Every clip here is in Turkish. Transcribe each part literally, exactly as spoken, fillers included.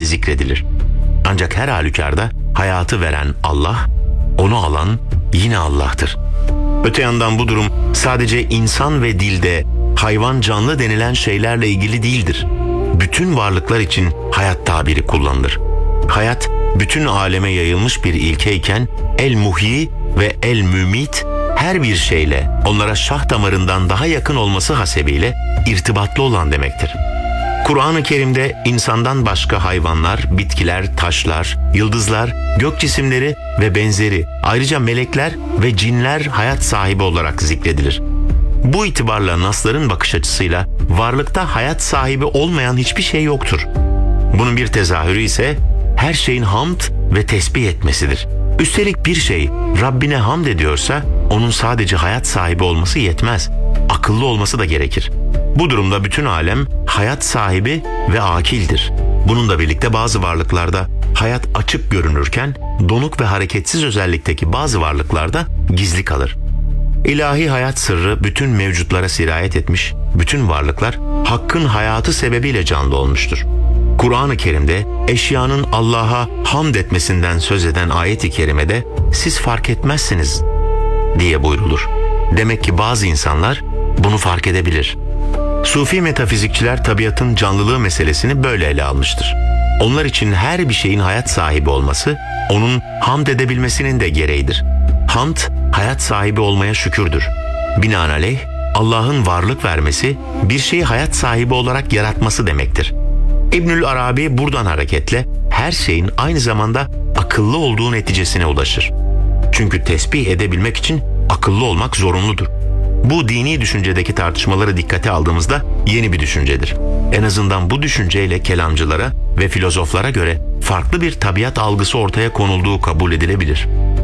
zikredilir. Ancak her halükarda hayatı veren Allah, onu alan yine Allah'tır. Öte yandan bu durum sadece insan ve dilde hayvan canlı denilen şeylerle ilgili değildir. Bütün varlıklar için hayat tabiri kullanılır. Hayat bütün aleme yayılmış bir ilkeyken el-muhyi ve el-mümit her bir şeyle onlara şah damarından daha yakın olması hasebiyle irtibatlı olan demektir. Kur'an-ı Kerim'de insandan başka hayvanlar, bitkiler, taşlar, yıldızlar, gök cisimleri ve benzeri, ayrıca melekler ve cinler hayat sahibi olarak zikredilir. Bu itibarla nasların bakış açısıyla varlıkta hayat sahibi olmayan hiçbir şey yoktur. Bunun bir tezahürü ise her şeyin hamd ve tesbih etmesidir. Üstelik bir şey Rabbine hamd ediyorsa onun sadece hayat sahibi olması yetmez. Akıllı olması da gerekir. Bu durumda bütün alem hayat sahibi ve akildir. Bununla birlikte bazı varlıklarda hayat açık görünürken donuk ve hareketsiz özellikteki bazı varlıklarda gizli kalır. İlahi hayat sırrı bütün mevcutlara sirayet etmiş, bütün varlıklar Hakk'ın hayatı sebebiyle canlı olmuştur. Kur'an-ı Kerim'de eşyanın Allah'a hamd etmesinden söz eden ayet-i kerimede siz fark etmezsiniz diye buyrulur. Demek ki bazı insanlar bunu fark edebilir. Sufi metafizikçiler tabiatın canlılığı meselesini böyle ele almıştır. Onlar için her bir şeyin hayat sahibi olması, onun hamd edebilmesinin de gereğidir. Hamd, hayat sahibi olmaya şükürdür. Binaenaleyh, Allah'ın varlık vermesi, bir şeyi hayat sahibi olarak yaratması demektir. İbnül Arabi buradan hareketle her şeyin aynı zamanda akıllı olduğu neticesine ulaşır. Çünkü tesbih edebilmek için akıllı olmak zorunludur. Bu dini düşüncedeki tartışmaları dikkate aldığımızda yeni bir düşüncedir. En azından bu düşünceyle kelamcılara ve filozoflara göre farklı bir tabiat algısı ortaya konulduğu kabul edilebilir.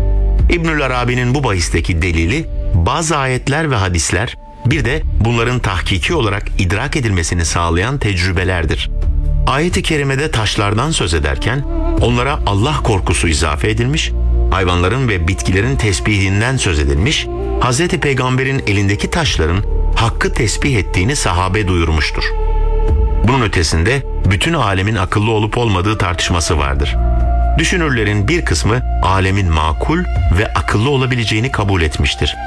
İbnül Arabi'nin bu bahisteki delili bazı ayetler ve hadisler, bir de bunların tahkiki olarak idrak edilmesini sağlayan tecrübelerdir. Ayet-i kerimede taşlardan söz ederken onlara Allah korkusu izafe edilmiş, hayvanların ve bitkilerin tesbihinden söz edilmiş, Hazreti Peygamber'in elindeki taşların Hakk'ı tesbih ettiğini sahabe duyurmuştur. Bunun ötesinde bütün alemin akıllı olup olmadığı tartışması vardır. Düşünürlerin bir kısmı alemin makul ve akıllı olabileceğini kabul etmiştir.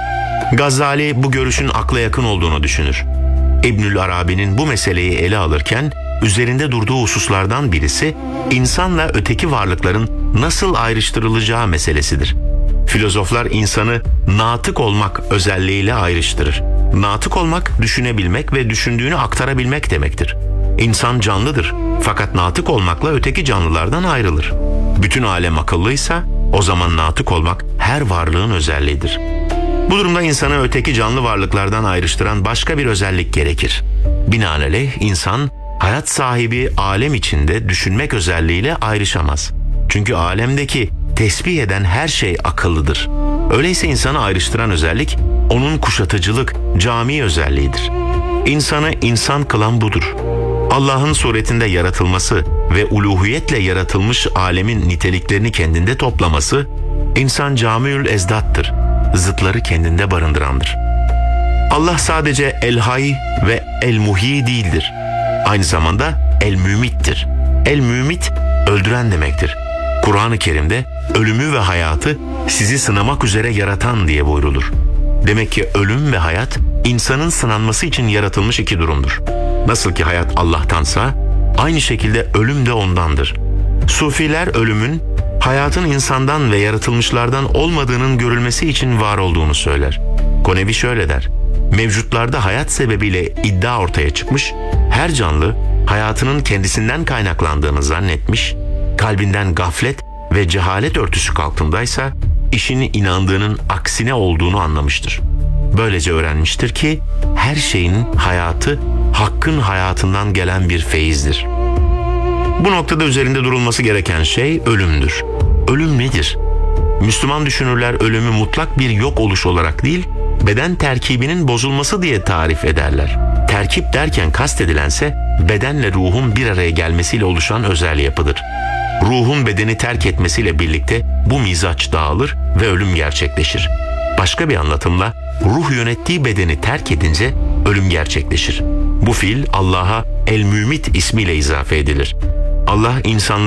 Gazali bu görüşün akla yakın olduğunu düşünür. İbnül Arabi'nin bu meseleyi ele alırken üzerinde durduğu hususlardan birisi insanla öteki varlıkların nasıl ayrıştırılacağı meselesidir. Filozoflar insanı natık olmak özelliğiyle ayrıştırır. Natık olmak düşünebilmek ve düşündüğünü aktarabilmek demektir. İnsan canlıdır fakat natık olmakla öteki canlılardan ayrılır. Bütün alem akıllıysa o zaman natık olmak her varlığın özelliğidir. Bu durumda insanı öteki canlı varlıklardan ayrıştıran başka bir özellik gerekir. Binaenaleyh insan hayat sahibi alem içinde düşünmek özelliğiyle ayrışamaz. Çünkü alemdeki tesbih eden her şey akıllıdır. Öyleyse insanı ayrıştıran özellik onun kuşatıcılık, cami özelliğidir. İnsanı insan kılan budur. Allah'ın suretinde yaratılması ve uluhiyetle yaratılmış alemin niteliklerini kendinde toplaması, insan camiül ezdattır, zıtları kendinde barındırandır. Allah sadece el-hay ve el-muhi değildir. Aynı zamanda el-mümittir. El-mümit, öldüren demektir. Kur'an-ı Kerim'de ölümü ve hayatı sizi sınamak üzere yaratan diye buyrulur. Demek ki ölüm ve hayat insanın sınanması için yaratılmış iki durumdur. Nasıl ki hayat Allah'tansa aynı şekilde ölüm de ondandır. Sufiler ölümün hayatın insandan ve yaratılmışlardan olmadığının görülmesi için var olduğunu söyler. Konevi şöyle der: mevcutlarda hayat sebebiyle iddia ortaya çıkmış, her canlı hayatının kendisinden kaynaklandığını zannetmiş, kalbinden gaflet ve cehalet örtüsü kalktığındaysa işini inandığının aksine olduğunu anlamıştır. Böylece öğrenmiştir ki her şeyin hayatı Hakk'ın hayatından gelen bir feyizdir. Bu noktada üzerinde durulması gereken şey ölümdür. Ölüm nedir? Müslüman düşünürler ölümü mutlak bir yok oluş olarak değil, beden terkibinin bozulması diye tarif ederler. Terkip derken kastedilense bedenle ruhun bir araya gelmesiyle oluşan özel yapıdır. Ruhun bedeni terk etmesiyle birlikte bu mizaç dağılır ve ölüm gerçekleşir. Başka bir anlatımla ruh yönettiği bedeni terk edince ölüm gerçekleşir. Bu fiil Allah'a el-mümit ismiyle izafe edilir. Allah insanları